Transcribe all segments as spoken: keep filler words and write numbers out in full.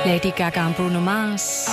Lady Gaga und Bruno Mars.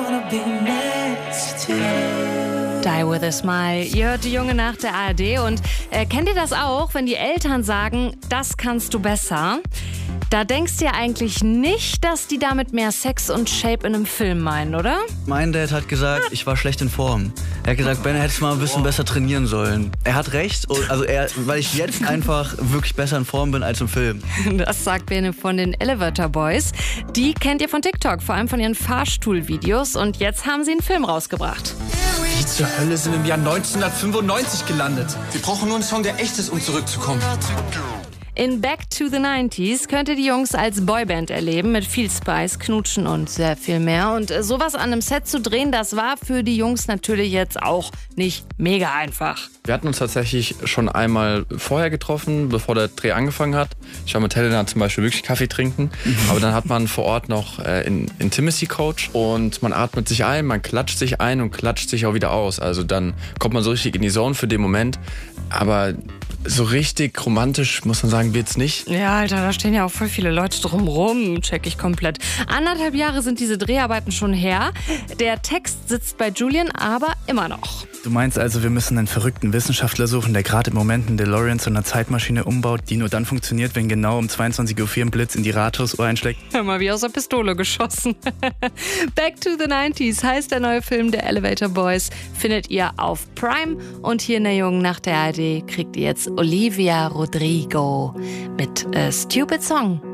Die with a Smile. Ihr hört die Junge nach der A R D und äh, kennt ihr das auch, wenn die Eltern sagen, das kannst du besser? Da denkst du ja eigentlich nicht, dass die damit mehr Sex und Shape in einem Film meinen, oder? Mein Dad hat gesagt, ich war schlecht in Form. Er hat gesagt, Ben, hättest mal ein bisschen besser trainieren sollen. Er hat recht, also er, weil ich jetzt einfach wirklich besser in Form bin als im Film. Das sagt Bene von den Elevator Boys. Die kennt ihr von TikTok, vor allem von ihren Fahrstuhlvideos. Und jetzt haben sie einen Film rausgebracht. Wie zur Hölle sind wir im Jahr neunzehnhundertfünfundneunzig gelandet? Wir brauchen nur einen Song, der echt ist, um zurückzukommen. In Back to the nineties könnt ihr die Jungs als Boyband erleben, mit viel Spice, Knutschen und sehr viel mehr. Und sowas an einem Set zu drehen, das war für die Jungs natürlich jetzt auch nicht mega einfach. Wir hatten uns tatsächlich schon einmal vorher getroffen, bevor der Dreh angefangen hat. Ich war mit Helena zum Beispiel wirklich Kaffee trinken. Aber dann hat man vor Ort noch äh, einen Intimacy-Coach und man atmet sich ein, man klatscht sich ein und klatscht sich auch wieder aus. Also dann kommt man so richtig in die Zone für den Moment. Aber so richtig romantisch, muss man sagen, wird's nicht. Ja, Alter, da stehen ja auch voll viele Leute drumrum, check ich komplett. Anderthalb Jahre sind diese Dreharbeiten schon her. Der Text sitzt bei Julian, aber immer noch. Du meinst also, wir müssen einen verrückten Wissenschaftler suchen, der gerade im Moment einen DeLorean zu einer Zeitmaschine umbaut, die nur dann funktioniert, wenn genau um zweiundzwanzig Uhr vier ein Blitz in die Rathausuhr einschlägt? Hör mal, wie aus der Pistole geschossen. Back to the nineties heißt der neue Film der Elevator Boys. Findet ihr auf Prime. Und hier in der Jungen Nacht der A R D kriegt ihr jetzt Olivia Rodrigo mit äh, Stupid Song.